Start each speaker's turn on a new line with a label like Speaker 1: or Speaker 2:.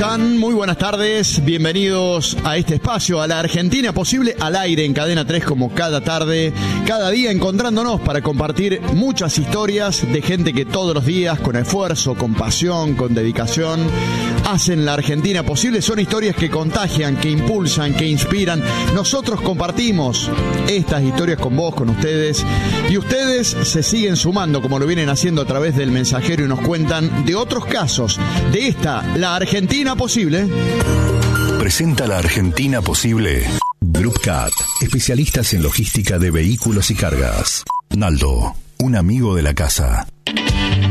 Speaker 1: están? Muy buenas tardes, bienvenidos a este espacio, a la Argentina Posible, al aire en Cadena 3 como cada tarde, cada día encontrándonos para compartir muchas historias de gente que todos los días, con esfuerzo, con pasión, con dedicación, hacen la Argentina Posible. Son historias que contagian, que impulsan, que inspiran. Nosotros compartimos estas historias con vos, con ustedes, y ustedes se siguen sumando como lo vienen haciendo a través del mensajero y nos cuentan de otros casos de esta, la Argentina Posible.
Speaker 2: Presenta la Argentina Posible Group Cat, especialistas en logística de vehículos y cargas. Naldo, un amigo de la casa.